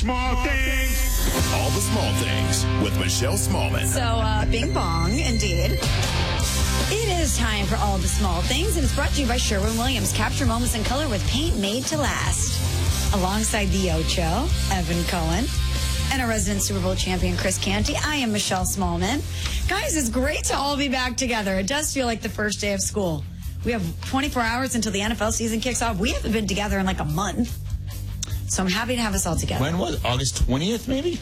small things. All the small things with Michelle Smallman. So, bing bong, indeed. It is time for All the Small Things, and it's brought to you by Sherwin-Williams. Capture moments in color with paint made to last. Alongside the Ocho, Evan Cohen, and our resident Super Bowl champion, Chris Canty, I am Michelle Smallman. Guys, it's great to all be back together. It does feel like the first day of school. We have 24 hours until the NFL season kicks off. We haven't been together in like a month. So I'm happy to have us all together. When was it? August 20th, maybe?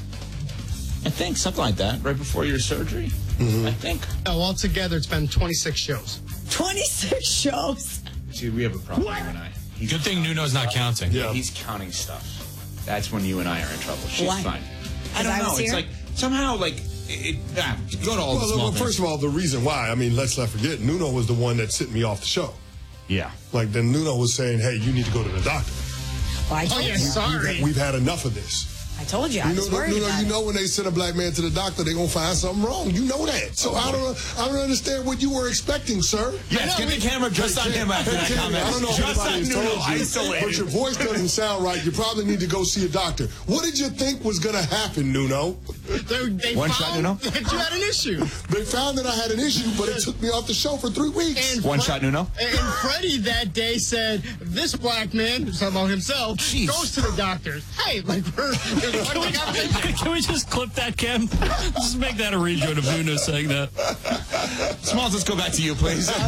I think, something like that, right before your surgery, I think. Oh, altogether, it's been 26 shows. 26 shows? See, we have a problem, you and I. Good thing Nuno's not counting. Yeah, he's counting stuff. That's when you and I are in trouble. She's Why? fine. I don't know. It's like, somehow, like, go to all the small things. First of all, the reason why, I mean, let's not forget, Nuno was the one that sent me off the show. Yeah. Like, then Nuno was saying, hey, you need to go to the doctor. Well, I told you. Sorry. We've had enough of this. I told you. I was worried about it. You know when they send a black man to the doctor, they're going to find something wrong. You know that. So I don't understand what you were expecting, sir. Yes, get the camera just on him after that comment. I don't know if just on anybody's Nuno, told you, isolated. but your voice doesn't sound right. You probably need to go see a doctor. What did you think was going to happen, Nuno? They One found shot, Nuno? that you had an issue. They found that I had an issue, but it took me off the show for 3 weeks. And One shot, Nuno? And Freddie that day said, this black man, talking about himself, goes to the doctor. Hey, like, Can we just clip that, Ken? Just make that a rejoin of Nuno saying that. Smalls, let's go back to you, please. Okay.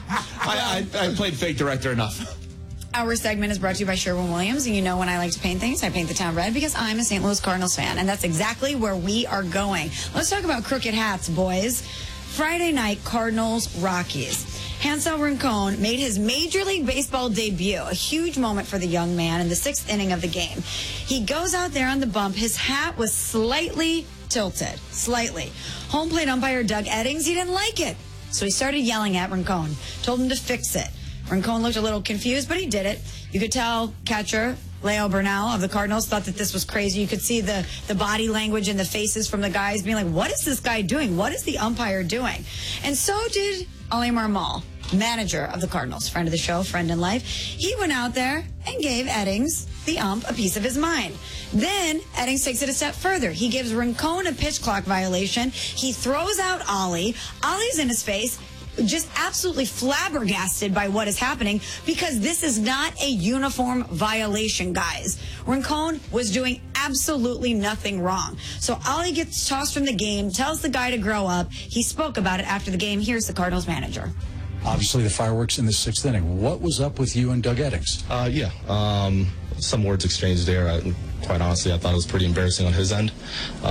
I played fake director enough. Our segment is brought to you by Sherwin-Williams, and you know when I like to paint things, I paint the town red because I'm a St. Louis Cardinals fan, and that's exactly where we are going. Let's talk about crooked hats, boys. Friday night, Cardinals-Rockies. Hansel Rincon made his Major League Baseball debut, a huge moment for the young man in the 6th inning of the game. He goes out there on the bump. His hat was slightly tilted, slightly. Home plate umpire Doug Eddings, he didn't like it, so he started yelling at Rincon, told him to fix it. Rincon looked a little confused, but he did it. You could tell catcher Leo Bernal of the Cardinals thought that this was crazy. You could see the body language and the faces from the guys being like, what is this guy doing? What is the umpire doing? And so did Oli Marmol, manager of the Cardinals, friend of the show, friend in life. He went out there and gave Eddings, the ump, a piece of his mind. Then Eddings takes it a step further. He gives Rincon a pitch clock violation. He throws out Oli. Oli's in his face, just absolutely flabbergasted by what is happening because this is not a uniform violation, guys. Rincon was doing absolutely nothing wrong. So Oli gets tossed from the game, tells the guy to grow up. He spoke about it after the game. Here's the Cardinals manager. Obviously, the fireworks in the 6th inning. What was up with you and Doug Eddings? Some words exchanged there. Quite honestly, I thought it was pretty embarrassing on his end.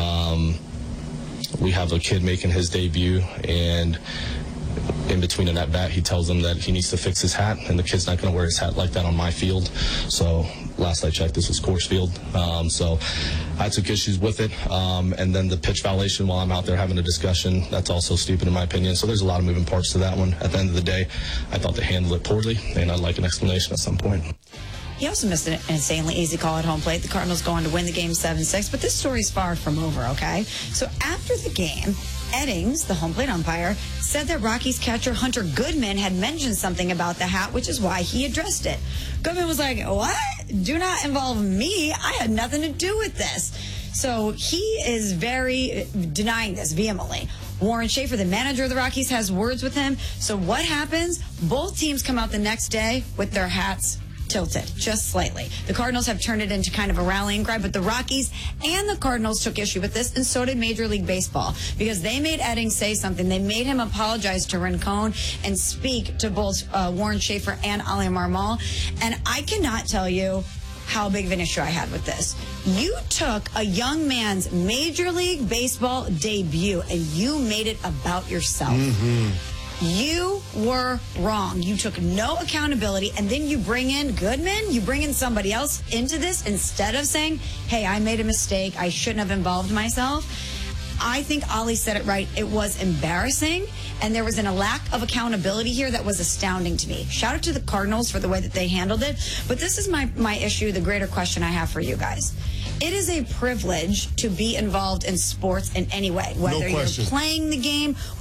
We have a kid making his debut, and in between an at-bat, he tells him that he needs to fix his hat, and the kid's not going to wear his hat like that on my field. So last I checked, this was Coors Field. So I took issues with it. And then the pitch violation while I'm out there having a discussion, that's also stupid in my opinion. So there's a lot of moving parts to that one. At the end of the day, I thought they handled it poorly, and I'd like an explanation at some point. He also missed an insanely easy call at home plate. The Cardinals go on to win the game 7-6, but this story's far from over, okay? So after the game, Eddings, the home plate umpire, said that Rockies catcher Hunter Goodman had mentioned something about the hat, which is why he addressed it. Goodman was like, what? Do not involve me. I had nothing to do with this. So he is very denying this vehemently. Warren Schaefer, the manager of the Rockies, has words with him. So what happens? Both teams come out the next day with their hats tilted, just slightly. The Cardinals have turned it into kind of a rallying cry, but the Rockies and the Cardinals took issue with this, and so did Major League Baseball, because they made Eddings say something. They made him apologize to Rincon and speak to both Warren Schaefer and Oli Marmol, and I cannot tell you how big of an issue I had with this. You took a young man's Major League Baseball debut, and you made it about yourself. You were wrong. You took no accountability, and then you bring in Goodman, you bring in somebody else into this instead of saying, hey, I made a mistake, I shouldn't have involved myself. I think Oli said it right. It was embarrassing, and there was a lack of accountability here that was astounding to me. Shout out to the Cardinals for the way that they handled it, but this is my issue, the greater question I have for you guys. It is a privilege to be involved in sports in any way, whether you're playing the game,